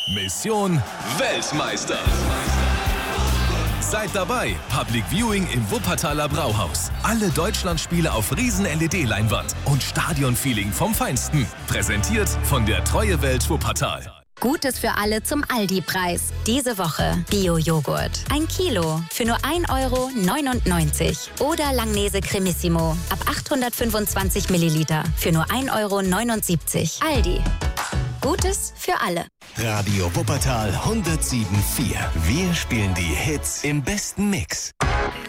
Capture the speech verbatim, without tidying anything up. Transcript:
Mission Weltmeister. Seid dabei, Public Viewing im Wuppertaler Brauhaus. Alle Deutschlandspiele auf Riesen-L E D-Leinwand und Stadionfeeling vom Feinsten. Präsentiert von der Treue Welt Wuppertal. Gutes für alle zum Aldi-Preis. Diese Woche Bio-Joghurt. Ein Kilo für nur ein Euro neunundneunzig. Oder Langnese Cremissimo ab achthundertfünfundzwanzig Milliliter für nur ein Euro neunundsiebzig. Aldi. Gutes für alle. Radio Wuppertal hundertsieben Komma vier. Wir spielen die Hits im besten Mix.